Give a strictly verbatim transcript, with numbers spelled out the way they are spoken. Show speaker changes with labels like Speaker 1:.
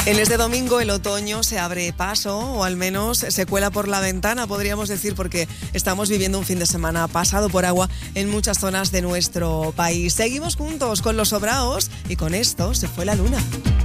Speaker 1: En este domingo el otoño se abre paso, o al menos se cuela por la ventana, podríamos decir, porque estamos viviendo un fin de semana pasado por agua en muchas zonas de nuestro país. Seguimos juntos con los sobraos y con esto se fue la luna.